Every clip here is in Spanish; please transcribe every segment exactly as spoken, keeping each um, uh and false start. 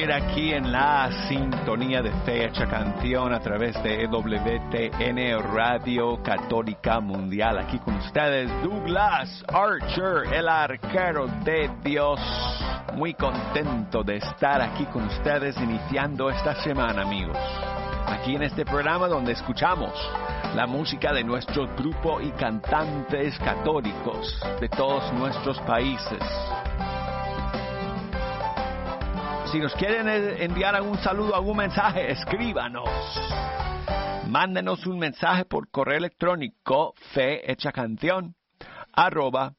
Aquí en la sintonía de Fecha Canción a través de W T N Radio Católica Mundial. Aquí con ustedes Douglas Archer, el arquero de Dios. Muy contento de estar aquí con ustedes iniciando esta semana, amigos. Aquí en este programa donde escuchamos la música de nuestro grupo y cantantes católicos de todos nuestros países. Si nos quieren enviar algún saludo, algún mensaje, escríbanos. Mándenos un mensaje por correo electrónico fehechacanción arroba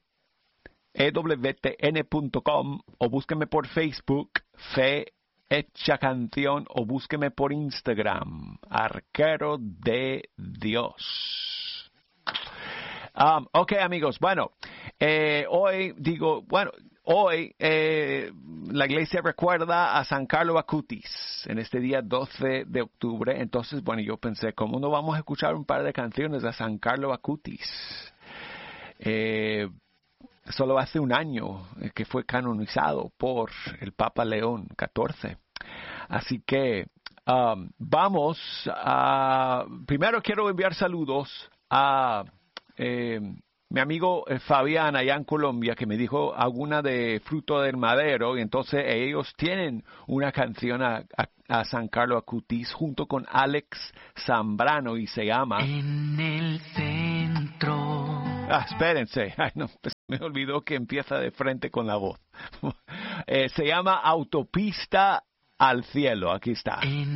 ewtn punto com o búsqueme por Facebook Fe Hecha Canción o búsqueme por Instagram Arquero de Dios. Um, ok, amigos, bueno, eh, hoy digo, bueno, Hoy eh, la iglesia recuerda a San Carlo Acutis en este día doce de octubre. Entonces, bueno, yo pensé, ¿cómo no vamos a escuchar un par de canciones a San Carlo Acutis? Eh, solo hace un año que fue canonizado por el Papa León catorce. Así que um, vamos a... Primero quiero enviar saludos a... Eh, mi amigo eh, Fabián allá en Colombia, que me dijo alguna de Fruto del Madero, y entonces ellos tienen una canción a, a, a San Carlo Acutis junto con Alex Zambrano y se llama... En el centro. Ah, espérense, ay, no, pues me olvidó que empieza de frente con la voz. eh, se llama Autopista al Cielo, aquí está. En